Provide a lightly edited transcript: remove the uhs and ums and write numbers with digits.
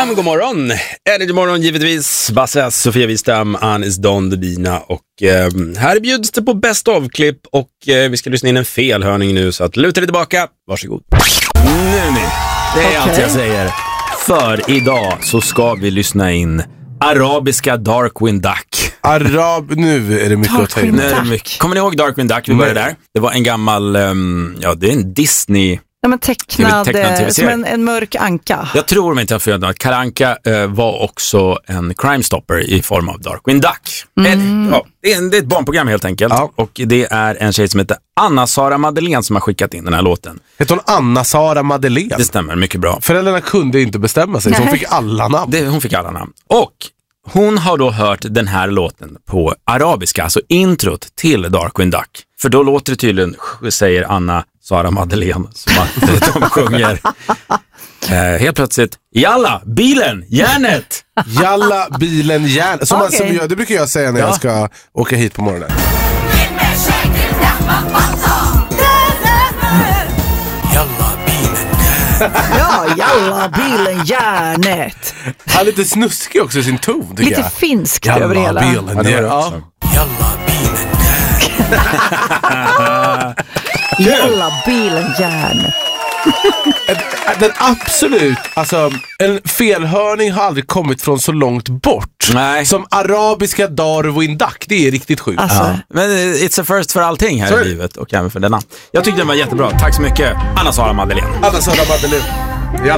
Ja, men god morgon. Morgon givetvis. Basse, Sofia Wistam, Anis Don Dina och här bjuds det på best of-klipp och vi ska lyssna in en felhörning nu så att luta dig tillbaka. Varsågod. Nu. Det är allt jag säger. För idag så ska vi lyssna in arabiska Darkwing Duck. Nu är det mycket att ta in. Kommer ni ihåg Darkwing Duck? Vi började där. Det var en gammal, det är en Disney... Ja, men tecknad som en mörk anka. Jag tror inte att Kalle Anka var också en Crime Stopper i form av Darkwing Duck. Det är ett barnprogram helt enkelt. Ja. Och det är en tjej som heter Anna-Sara Madeleine som har skickat in den här låten. Heter hon Anna-Sara Madeleine? Det stämmer, mycket bra. Föräldrarna kunde inte bestämma sig, så hon fick alla namn. Hon fick alla namn. Och hon har då hört den här låten på arabiska, alltså introt till Darkwing Duck. För då låter det tydligen, säger Anna-Sara Madeleine, som att de sjunger helt plötsligt, jalla, bilen, järnet. Jalla, bilen, järnet. Som det brukar jag säga när jag ska åka hit på morgonen. Ja, jalla, bilen, järnet. Han är lite snuskig också i sin ton, tycker lite jag. finskt över hela. Bilen, Jalla, bilen, jalla, bilen, järnet. Den absolut, alltså en felhörning har aldrig kommit från så långt bort. Nej. Som arabiska Darwin Duck, det är riktigt sjukt. Alltså. Men it's a first för allting här i livet och även för denna. Jag tyckte den var jättebra, tack så mycket Anna-Sara Madeleine. Anna-Sara Madeleine.